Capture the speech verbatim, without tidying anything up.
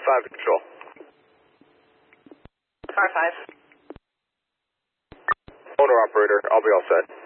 five to control. Car five. Owner operator, I'll be all set.